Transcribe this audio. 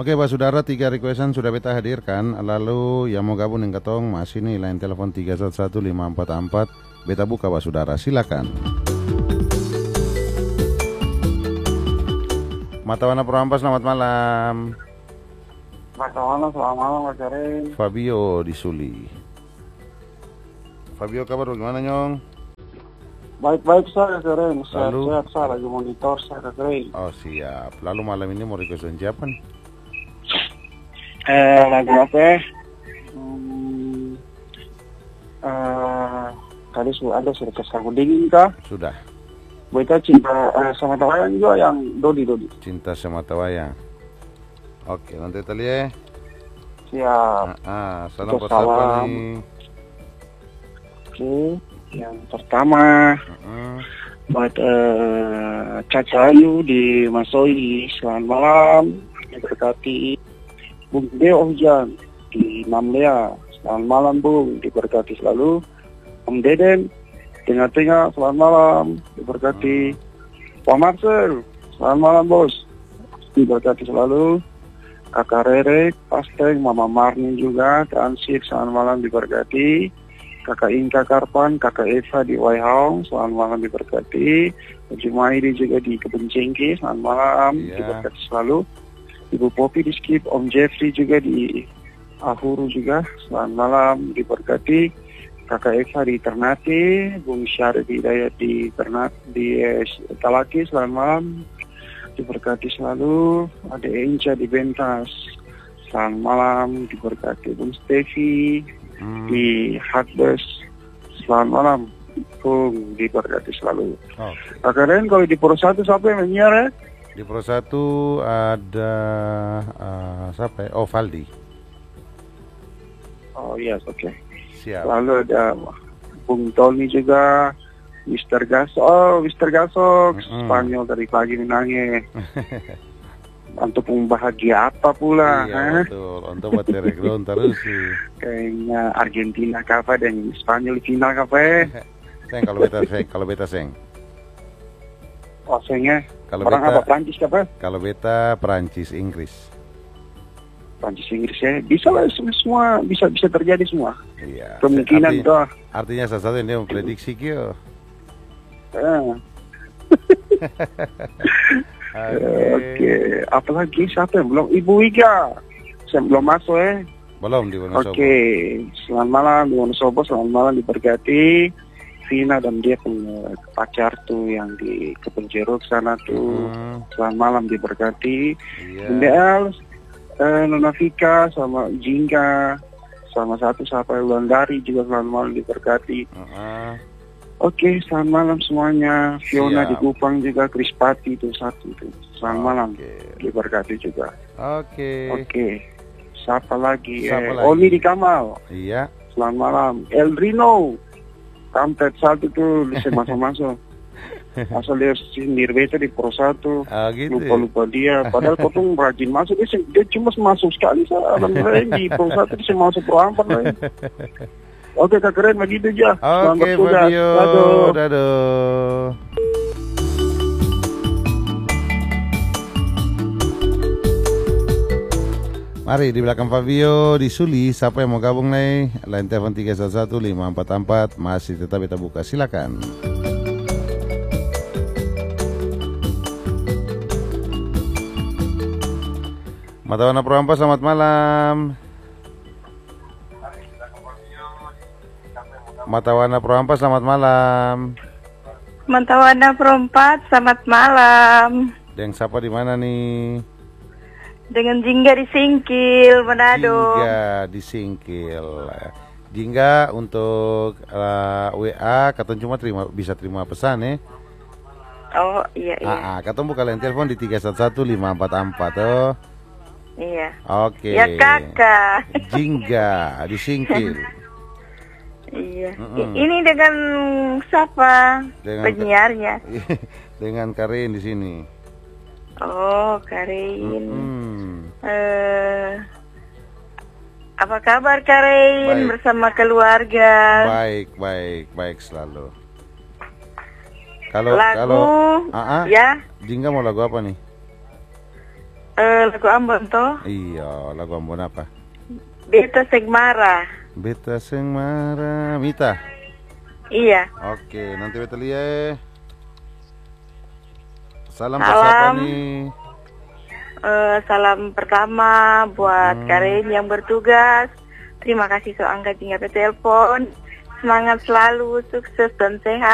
Oke, Pak Saudara, 3 requestan sudah beta hadirkan. Lalu yang mau gabung dengan ketong masih nih line telepon 311544. Beta buka, Pak Saudara. Silakan. Matawana Purwampas, selamat malam. Matawana, selamat malam, Pak Karin. Fabio di Suli. Fabio, kabar bagaimana, Nyong? Baik-baik saya, Karin. Lalu? Sehat-sehat, saya lagi monitor saya, Karin. Oh, siap. Lalu malam ini mau requestan siapa nih? Lagu apa ya? Tadi sudah lagu dingin kah? Sudah. Beta cinta sama tawayang juga yang Dodi. Cinta Semata Wayang. Oke, nanti tali ya. Siap. Salam buat Salam. siapa nih? Oke, yang pertama buat Caca Ayu di Masoi, selamat malam, diberkati. Bung Deo Hujan di Namlea, selamat malam Bung, diberkati selalu. Om Deden Tengah-tengah, selamat malam, diberkati. Pak Marcel, selamat malam bos, diberkati selalu. Kakak Rere, Pasteng, Mama Marni juga, Transit, selamat malam, diberkati. Kakak Inka Karpan, Kakak Eva di Waihaung, selamat malam, diberkati. Haji Maidi juga di Kebun Cengkeh, selamat malam, diberkati selalu. Ibu Popi di Skip, Om Jeffrey juga di Ahuru juga, selamat malam, diberkati. Kakak Eva di Ternate, Bung Syarif Hidayat di Talaki, selamat malam, diberkati selalu. Ada Enca di Bentas, selamat malam, diberkati. Bung Stevi di Hatbes, selamat malam, Bung, diberkati selalu. Kakak Ren, kalau di Pro 1 siapa yang menyiar ya? Di Pro 1 ada siapa ya? Oh, Valdi. Oh yes, oke. Siap. Lalu ada Bung Tony juga, Mr. Gasok, Spanyol dari pagi menangis. Untuk bahagia apa pula? Iya, betul. Untuk buat terus sih. Kayaknya Argentina kapa dan Spanyol final kapa? Seng kalau beta seng. Oh, sengnya. Kalau Orang beta, apa Prancis kapa? Kalau beta Prancis Inggris. Prancis Inggris ya. Bisa lah, semua bisa terjadi semua. Iya. Kemungkinan tuh. Artinya salah satu yang dia memprediksi kyo. Oke. Apalagi siapa yang belum? Ibu Wiga. Saya belum masuk ya. Belum di Wonosobo. Oke. Selamat malam di Wonosobo. Selamat malam, diberkati. Vina dan dia punya pacar tuh yang di Kebun Jeruk sana tuh. Selamat malam, diberkati. Bunda Nona Vika sama Jingga sama satu siapa Wulandari juga selamat malam, diberkati. Oke, selamat malam semuanya. Fiona di Kupang juga, Krispati itu satu itu. Selamat malam, diberkati juga. Oke. Siapa lagi? Oli di Kamal. Iya. Selamat malam. Eldrino Kampet satu tuh bisa masuk. Asal dia sendiri beta di Pro 1. Gitu. Lupa dia. Padahal potong rajin masuk. Dia cuma masuk sekali. Alhamdulillah di Pro 1 dia masuk Pro 4 lah. Oke, Kak Keren, begitu aja. Oke, Fabio. Dadah. Mari di belakang Fabio di Suli, siapa yang mau gabung nih? Line telepon 311544 masih tetap kita buka, silakan. Matawana Purwampas, selamat malam. Matawana Purwampas, selamat malam. Matawana Purwampas, selamat malam. Dengan siapa di mana nih? Dengan Jingga di Singkil, Manado. Jingga di Singkil. Jingga untuk WA, katanya cuma bisa terima pesan ya. Oh iya. Katanya buka line telepon di 311544 oh. Iya. Oke. Ya kakak. Jingga di Singkil. Iya. Ini dengan siapa? Dengan penyiarnya? Dengan Karin di sini. Oh, Karin. Apa kabar Karin? Bersama keluarga? Baik selalu. Kalau ya. Jingga mau lagu apa nih? Lagu Ambon toh. Iya, lagu Ambon apa? Beta Segmara. Beta sing marah, Mita. Iya. Oke, nanti beta lihat. Salam Salam. siapa nih? Salam pertama buat Karin yang bertugas. Terima kasih so angkat tinggal telepon. Semangat selalu, sukses dan sehat.